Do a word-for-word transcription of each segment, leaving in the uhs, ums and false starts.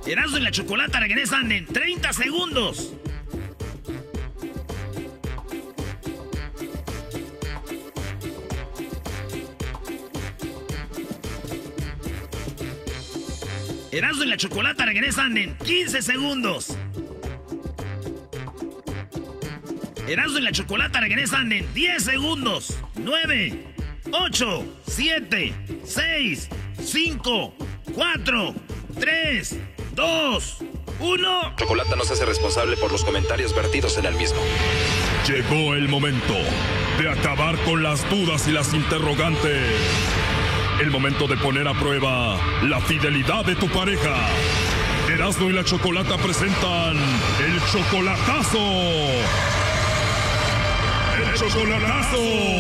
Erasmo y la Chocolata regresan en treinta segundos. Erasmo y la Chocolata regresan en quince segundos. Erasmo y la Chocolata regresan en diez segundos. nueve, ocho, siete, seis, cinco, cuatro, tres, dos, uno. Chocolata no se hace responsable por los comentarios vertidos en el mismo. Llegó el momento de acabar con las dudas y las interrogantes. El momento de poner a prueba la fidelidad de tu pareja. Erasmo y la Chocolata presentan el chocolatazo. ¡El chocolatazo!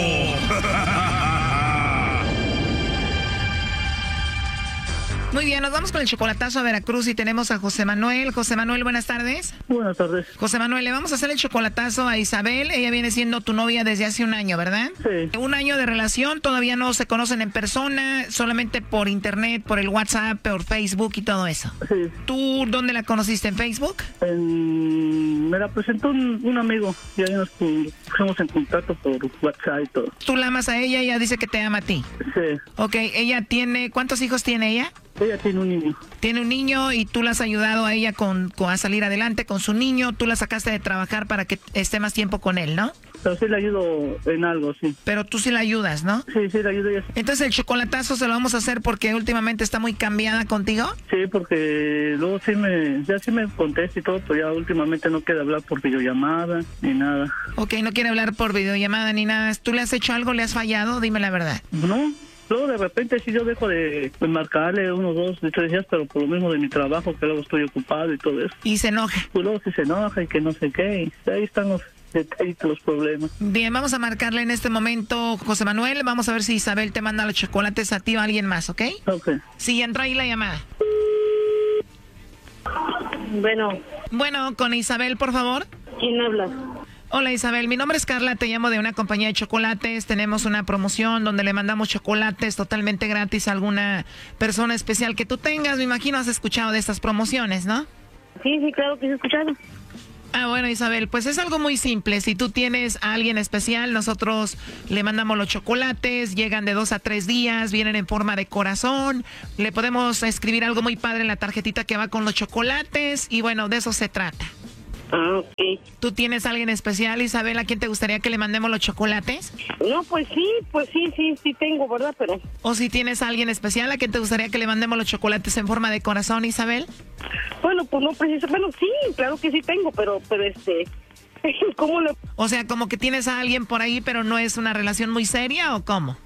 Muy bien, nos vamos con el chocolatazo a Veracruz y tenemos a José Manuel. José Manuel, buenas tardes. Buenas tardes. José Manuel, le vamos a hacer el chocolatazo a Isabel. Ella viene siendo tu novia desde hace un año, ¿verdad? Sí. Un año de relación, todavía no se conocen en persona, solamente por internet, por el WhatsApp, por Facebook y todo eso. Sí. ¿Tú dónde la conociste? ¿En Facebook? En... Me la presentó un, un amigo y ahí nos pusimos en contacto por WhatsApp y todo. Tú la amas a ella y ella dice que te ama a ti. Sí. Ok, ella tiene... ¿Cuántos hijos tiene ella? Ella tiene un niño. Tiene un niño y tú la has ayudado a ella con, con a salir adelante con su niño. Tú la sacaste de trabajar para que esté más tiempo con él, ¿no? Pero sí le ayudo en algo, sí. Pero tú sí la ayudas, ¿no? Sí, sí le ayudo ella. Entonces el chocolatazo se lo vamos a hacer porque últimamente está muy cambiada contigo. Sí, porque luego sí me, ya sí me contesta y todo, pero ya últimamente no quiere hablar por videollamada ni nada. Ok, no quiere hablar por videollamada ni nada. ¿Tú le has hecho algo? ¿Le has fallado? Dime la verdad. No. Luego de repente sí yo dejo de, de marcarle unos dos, tres días, pero por lo mismo de mi trabajo, que luego estoy ocupado y todo eso. Y se enoja. Pues luego sí se enoja y que no sé qué, y ahí están los detallitos, los problemas. Bien, vamos a marcarle en este momento, José Manuel. Vamos a ver si Isabel te manda los chocolates a ti o a alguien más, ¿ok? Ok. Sí, entra ahí la llamada. Bueno. Bueno, con Isabel, por favor. ¿Quién habla? Hola Isabel, mi nombre es Carla, te llamo de una compañía de chocolates. Tenemos una promoción donde le mandamos chocolates totalmente gratis a alguna persona especial que tú tengas. Me imagino has escuchado de estas promociones, ¿no? Sí, sí, claro que he escuchado. Ah, bueno Isabel, pues es algo muy simple. Si tú tienes a alguien especial, nosotros le mandamos los chocolates, llegan de dos a tres días, vienen en forma de corazón. Le podemos escribir algo muy padre en la tarjetita que va con los chocolates y bueno, de eso se trata. Ah, ok. ¿Tú tienes a alguien especial, Isabel, a quien te gustaría que le mandemos los chocolates? No, pues sí, pues sí, sí, sí tengo, ¿verdad? Pero... ¿O si tienes a alguien especial a quien te gustaría que le mandemos los chocolates en forma de corazón, Isabel? Bueno, pues no precisamente, bueno, sí, claro que sí tengo, pero, pero este... ¿Cómo le...? O sea, como que tienes a alguien por ahí, pero no es una relación muy seria, ¿o cómo?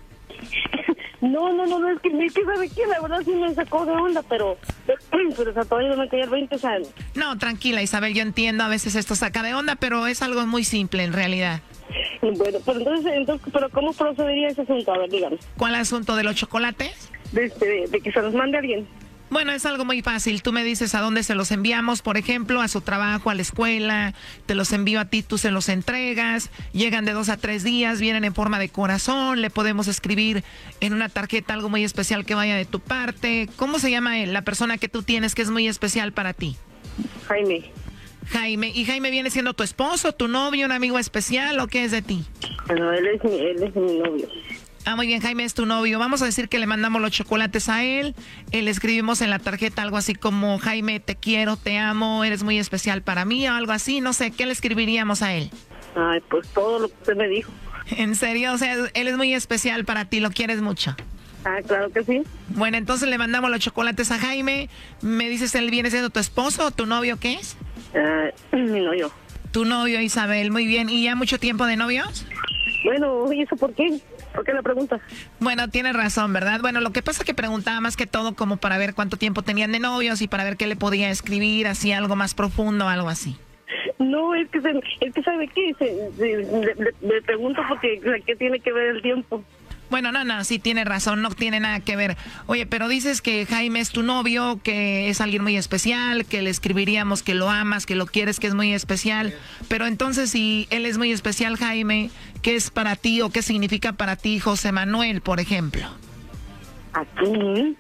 No, no, no, no, es que, es que ¿sabe qué? La verdad sí me sacó de onda, pero... Pero o sea, todavía no me caía el veinte años. No, tranquila, Isabel, yo entiendo, a veces esto saca de onda, pero es algo muy simple en realidad. Bueno, pues entonces, entonces pero ¿cómo procedería ese asunto? A ver, dígame. ¿Cuál asunto de los chocolates? De, de, de que se los mande alguien. Bueno, es algo muy fácil. Tú me dices a dónde se los enviamos, por ejemplo, a su trabajo, a la escuela. Te los envío a ti, tú se los entregas. Llegan de dos a tres días, vienen en forma de corazón. Le podemos escribir en una tarjeta algo muy especial que vaya de tu parte. ¿Cómo se llama él, la persona que tú tienes que es muy especial para ti? Jaime. Jaime. ¿Y Jaime viene siendo tu esposo, tu novio, un amigo especial o qué es de ti? Bueno, él es mi, él es mi novio. Ah, muy bien, Jaime es tu novio. Vamos a decir que le mandamos los chocolates a él. Eh, le escribimos en la tarjeta algo así como, Jaime, te quiero, te amo, eres muy especial para mí, o algo así. No sé, ¿qué le escribiríamos a él? Ay, pues todo lo que usted me dijo. ¿En serio? O sea, él es muy especial para ti, lo quieres mucho. Ah, claro que sí. Bueno, entonces le mandamos los chocolates a Jaime. ¿Me dices, él viene siendo tu esposo o tu novio, qué es? Ah, mi novio. Tu novio, Isabel, muy bien. ¿Y ya mucho tiempo de novios? Bueno, ¿y eso por qué? ¿Por qué la pregunta? Bueno, tienes razón, ¿verdad? Bueno, lo que pasa es que preguntaba más que todo como para ver cuánto tiempo tenían de novios y para ver qué le podía escribir, así algo más profundo, algo así. No, es que, se, es que ¿sabe qué? Se, se, le, le, le pregunto porque ¿qué tiene que ver el tiempo? Bueno, no, no, sí tiene razón, no tiene nada que ver. Oye, pero dices que Jaime es tu novio, que es alguien muy especial, que le escribiríamos que lo amas, que lo quieres, que es muy especial. Pero entonces, si él es muy especial, Jaime, ¿qué es para ti o qué significa para ti José Manuel, por ejemplo? ¿Aquí?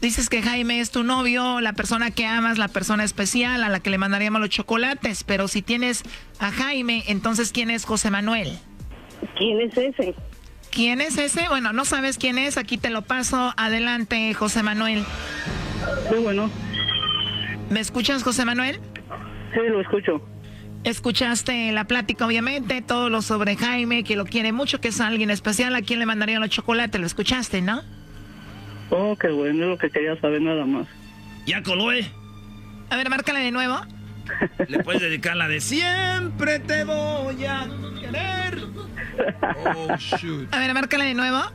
Dices que Jaime es tu novio, la persona que amas, la persona especial a la que le mandaríamos los chocolates. Pero si tienes a Jaime, entonces ¿quién es José Manuel? ¿Quién es ese? ¿Quién es ese? Bueno, no sabes quién es, aquí te lo paso. Adelante, José Manuel. Sí, bueno. ¿Me escuchas, José Manuel? Sí, lo escucho. Escuchaste la plática, obviamente, todo lo sobre Jaime, que lo quiere mucho, que es alguien especial, a quién le mandaría los chocolates. Lo escuchaste, ¿no? Oh, qué bueno, es lo que quería saber nada más. Ya coló, ¿eh? A ver, márcale de nuevo. Le puedes dedicar la de siempre te voy a querer. Oh, shoot. A ver, márcale de nuevo.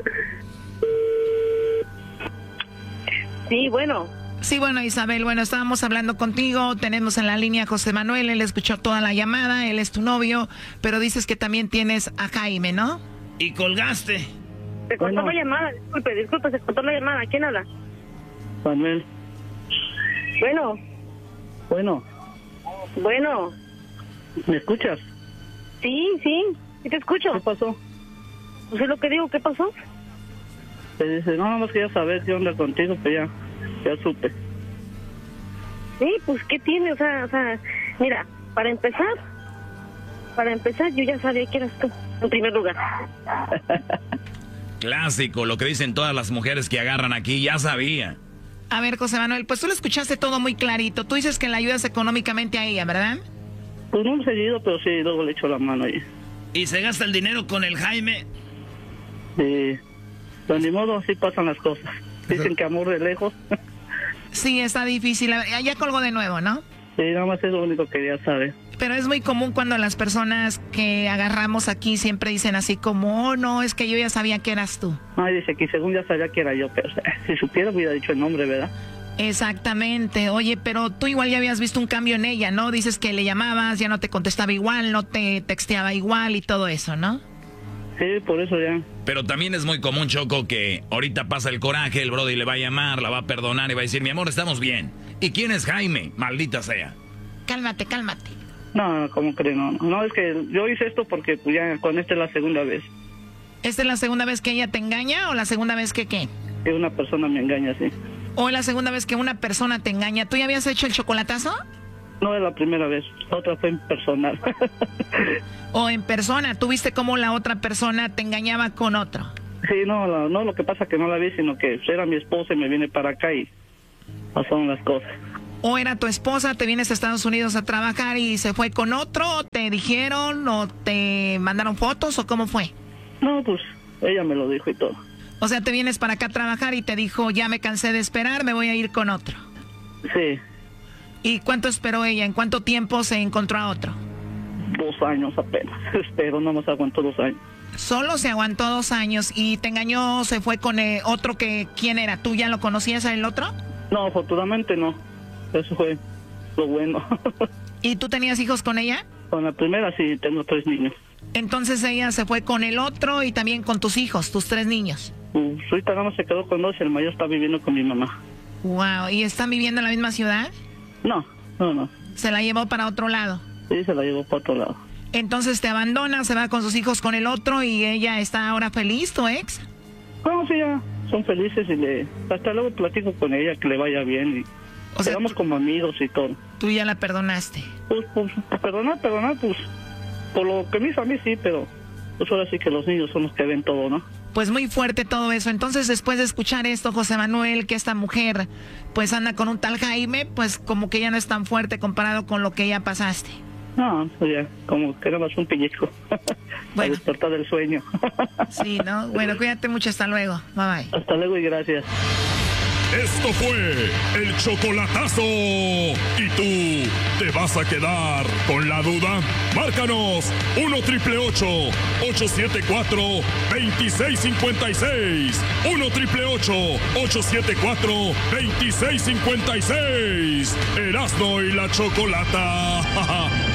Sí, bueno. Sí, bueno, Isabel, bueno, estábamos hablando contigo, tenemos en la línea a José Manuel, él escuchó toda la llamada, él es tu novio, pero dices que también tienes a Jaime, ¿no? Y colgaste. Se cortó Bueno. la llamada, disculpe, disculpe, se cortó la llamada. ¿Quién habla? Manuel. Bueno, Bueno, bueno. ¿me escuchas? Sí, sí, sí te escucho. ¿Qué pasó? Pues es lo que digo, ¿qué pasó? Te dice, no, nada más quería saber qué onda contigo, pero ya, ya supe. Sí, pues, ¿qué tiene? O sea, o sea, mira, para empezar, para empezar, yo ya sabía que eras tú, en primer lugar. Clásico, lo que dicen todas las mujeres que agarran aquí, ya sabía. A ver, José Manuel, pues tú lo escuchaste todo muy clarito, tú dices que le ayudas económicamente a ella, ¿verdad? Pues no he seguido, pero sí, luego le echo la mano ahí. Y se gasta el dinero con el Jaime. Sí, pero ni modo, así pasan las cosas. Dicen que amor de lejos. Sí, está difícil, ya colgó de nuevo, ¿no? Sí, nada más es lo único que quería saber. Pero es muy común cuando las personas que agarramos aquí siempre dicen así como, oh, no, es que yo ya sabía que eras tú. Ay, dice que según ya sabía que era yo, pero si supiera hubiera dicho el nombre, ¿verdad? Exactamente. Oye, pero tú igual ya habías visto un cambio en ella, ¿no? Dices que le llamabas, ya no te contestaba igual, no te texteaba igual y todo eso, ¿no? Sí, por eso ya. Pero también es muy común, Choco, que ahorita pasa el coraje, el brody le va a llamar, la va a perdonar y va a decir, mi amor, estamos bien. ¿Y quién es Jaime? Maldita sea. Cálmate, cálmate. No, ¿cómo creen? No, no, es que yo hice esto porque pues, ya con esta es la segunda vez ¿Esta es la segunda vez que ella te engaña o la segunda vez que qué? que una persona me engaña así. ¿O la segunda vez que una persona te engaña? ¿Tú ya habías hecho el chocolatazo? No es la primera vez, la otra fue en personal. ¿O en persona? ¿Tú viste cómo la otra persona te engañaba con otro? Sí, no, la- no, lo que pasa que no la vi, sino que era mi esposa y me vine para acá y pasaron las cosas. ¿O era tu esposa, te vienes a Estados Unidos a trabajar y se fue con otro? ¿Te dijeron o te mandaron fotos o cómo fue? No, pues ella me lo dijo y todo. O sea, te vienes para acá a trabajar y te dijo, ya me cansé de esperar, me voy a ir con otro. Sí, ¿Y cuánto esperó ella? ¿En cuánto tiempo se encontró a otro? dos años apenas, pero no más aguantó dos años. Solo se aguantó dos años y te engañó, se fue con eh, otro que, ¿quién era? ¿Tú ya lo conocías a el otro? No, afortunadamente no, eso fue lo bueno. ¿Y tú tenías hijos con ella? Con la primera sí, tengo tres niños. Entonces ella se fue con el otro y también con tus hijos, tus tres niños. Pues, ahorita nada más se quedó con dos y el mayor está viviendo con mi mamá. Wow, ¿y están viviendo en la misma ciudad? No, no, no, Se la llevó para otro lado. sí se la llevó para otro lado. Entonces te abandona, se va con sus hijos con el otro y ella está ahora feliz, tu ex. No, sí, ya son felices y le, hasta luego platico con ella que le vaya bien y O sea, quedamos como amigos y todo. tú ya la perdonaste. Pues, pues, perdonar, perdonar, pues, por lo que me hizo a mí sí, pero pues ahora sí que los niños son los que ven todo, ¿no? Pues muy fuerte todo eso. Entonces, después de escuchar esto, José Manuel, que esta mujer pues anda con un tal Jaime, pues como que ya no es tan fuerte comparado con lo que ya pasaste. No, pues ya, como que nada más un pellizco. Bueno. A despertar del sueño. Sí, ¿no? Bueno, cuídate mucho, hasta luego. Bye bye. Hasta luego y gracias. Esto fue el chocolatazo. ¿Y tú te vas a quedar con la duda? Márcanos uno triple ocho, ocho siete cuatro, dos seis cinco seis. uno triple ocho, ocho siete cuatro, dos seis cinco seis. Erasmo y la Chocolata.